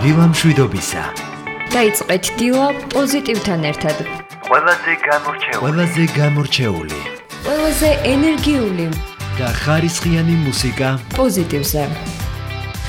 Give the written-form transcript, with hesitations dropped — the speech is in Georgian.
დილა მშვიდობისა. დაიწყეთ დილა პოზიტივთან ერთად. ყველაზე გამორჩეული. ყველაზე ენერგიული და ხარისხიანი მუსიკა პოზიტივზე.